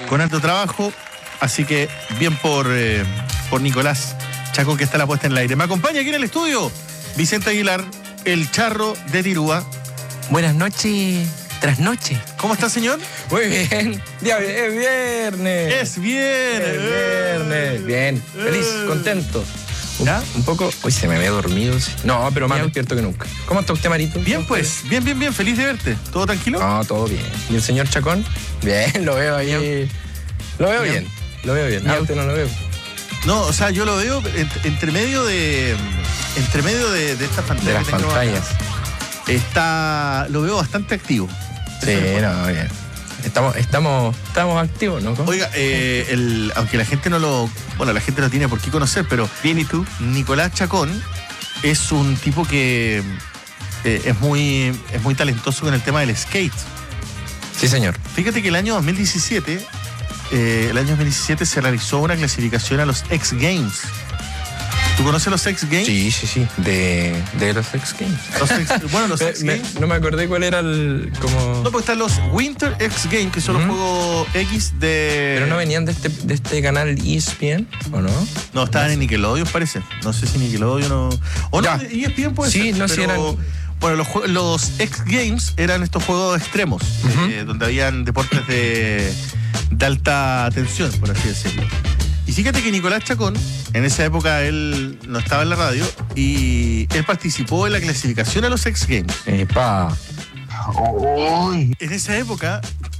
con alto trabajo, así que bien por Nicolás Chacón, que está la puesta en el aire. Me acompaña aquí en el estudio Vicente Aguilar, el charro de Tirúa. Buenas noches, trasnoche. ¿Cómo está, señor? Muy bien. Ya, es viernes. Es viernes. Es viernes. Bien, feliz, contento. ¿Ya? Un poco. Hoy se me había dormido. Sí. No, pero más despierto que nunca. ¿Cómo está usted, Marito? Bien, pues. Bien. Feliz de verte. ¿Todo tranquilo? No, todo bien. ¿Y el señor Chacón? Bien, lo veo ahí. Lo veo bien. Lo veo bien. Ah, usted no lo veo. No, o sea, yo lo veo entre medio de estas pantallas. De las pantallas. Lo veo bastante activo. Sí, no, bien. Estamos activos, ¿no? Oiga, aunque la gente la gente no tiene por qué conocer, pero bien, ¿y tú? Nicolás Chacón es un tipo que es muy talentoso con el tema del skate. Sí, señor. Fíjate que el año 2017 se realizó una clasificación a los X Games. ¿Tú conoces los X Games? Sí. De los X Games. Los X Games. No me acordé cuál era el. Como... No, pues están los Winter X Games, que son los juegos X de. Pero no venían de este canal ESPN, ¿o no? No, estaban en Nickelodeon, parece. No sé si Nickelodeon o no, ESPN puede ser. Sí, no sé si eran. Bueno, los X Games eran estos juegos extremos, donde habían deportes de alta tensión, por así decirlo. Y fíjate que Nicolás Chacón, en esa época él no estaba en la radio y él participó en la clasificación a los X Games. ¡Epa! En esa época,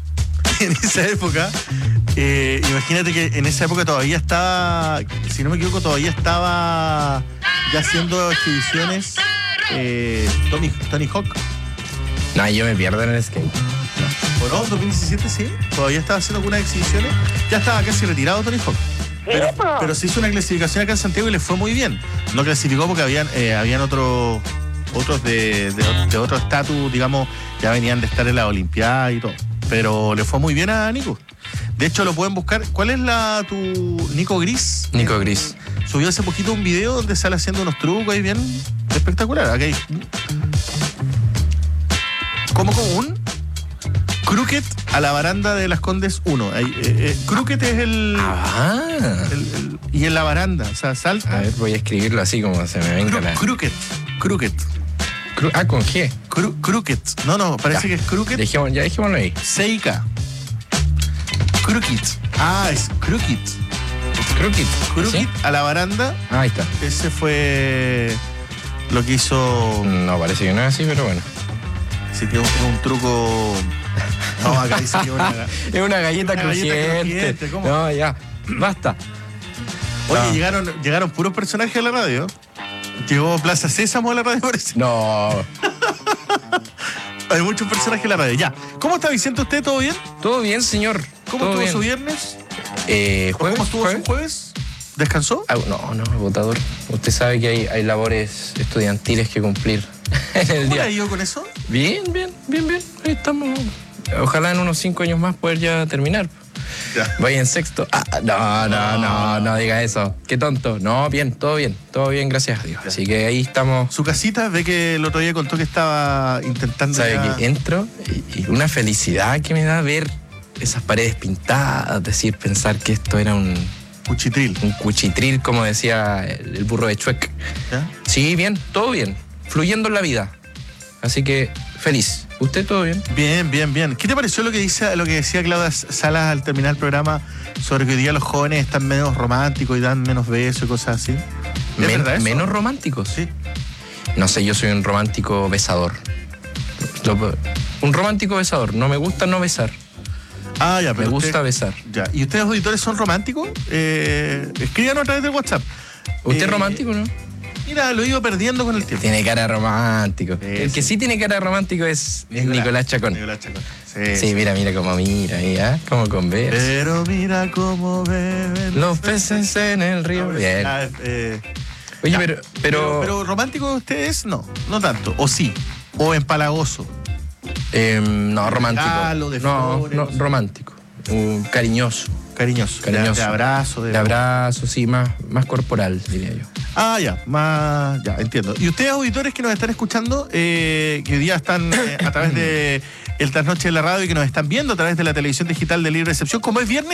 imagínate que en esa época todavía estaba, si no me equivoco, ya haciendo exhibiciones Tony Hawk. No, yo me pierdo en el skate. ¿O no? 2017 sí, todavía estaba haciendo algunas exhibiciones. Ya estaba casi retirado Tony Hawk. Pero se hizo una clasificación acá en Santiago y le fue muy bien. No clasificó porque habían otros de otro estatus, digamos, ya venían de estar en la Olimpiada y todo. Pero le fue muy bien a Nico. De hecho, lo pueden buscar. ¿Cuál es tu Nico Gris? Nico Gris. Subió hace poquito un video donde sale haciendo unos trucos ahí bien espectacular. Aquí hay como un croquet a la baranda de Las Condes 1. Croquet es y en la baranda, o sea, salta. A ver, voy a escribirlo así como se me venga la... Croquet. Con G. Croquet. No, parece que es croquet. Dejémoslo ahí. C-I-K. Croquet. Es croquet. Croquet ¿Sí? a la baranda. Ahí está. Ese fue lo que hizo. No, parece que no es así, pero bueno. Sí, que es un truco. No, acá dice que es una galleta crujiente. ¿Cómo? No, ya. Basta. Oye, llegaron puros personajes a la radio. Llegó Plaza Sésamo a la radio, parece. No. Hay muchos personajes en la radio. Ya. ¿Cómo está, Vicente? ¿Usted todo bien? Todo bien, señor. ¿Cómo estuvo su viernes? ¿Cómo estuvo su jueves? ¿Descansó? No, agotador. Usted sabe que hay labores estudiantiles que cumplir en el día. ¿Cómo le ha ido con eso? Bien. Ahí estamos. Ojalá en unos 5 años más poder ya terminar. Ya. Voy en sexto. No diga eso. Qué tonto. No, bien, todo bien, gracias a Dios. Ya. Así que ahí estamos. Su casita, ve que el otro día contó que estaba intentando. ¿Sabe que entro? Y una felicidad que me da ver esas paredes pintadas, pensar que esto era un cuchitril. Un cuchitril, como decía el burro de Chuec. ¿Ya? Sí, bien, todo bien. Fluyendo en la vida. Así que feliz. ¿Usted todo bien? Bien. ¿Qué te pareció lo que decía Claudia Salas al terminar el programa sobre que hoy día los jóvenes están menos románticos y dan menos besos y cosas así? ¿Es verdad eso? ¿Menos románticos? Sí. No sé, yo soy un romántico besador. Un romántico besador. No me gusta no besar. Ya, pero me gusta besar. Ya. ¿Y ustedes, auditores, son románticos? Escríbanos a través del WhatsApp. ¿Usted es romántico, no? Mira, lo he ido perdiendo con el tiempo. Tiene cara romántico. El que sí tiene cara romántico es Nicolás Chacón. Sí, mira cómo mira, cómo conversa. Pero mira cómo beben los peces en el río. Bien. Oye, pero romántico ustedes no tanto. O sí, o empalagoso. No, romántico. Regalo, de flores, no, romántico. Cariñoso. De abrazo. De abrazo, sí, más corporal, diría yo. Ya, entiendo. Y ustedes, auditores que nos están escuchando, que hoy día están a través de el Trasnoche de la radio y que nos están viendo a través de la televisión digital de Libre Recepción, como es viernes,